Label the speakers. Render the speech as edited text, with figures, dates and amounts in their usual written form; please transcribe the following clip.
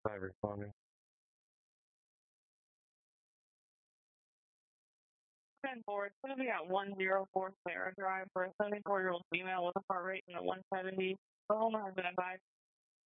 Speaker 1: 5 responding.
Speaker 2: 10-4, it's going to be at 104 Sarah Drive for a 74-year-old female with a heart rate in the 170. The homeowner has been advised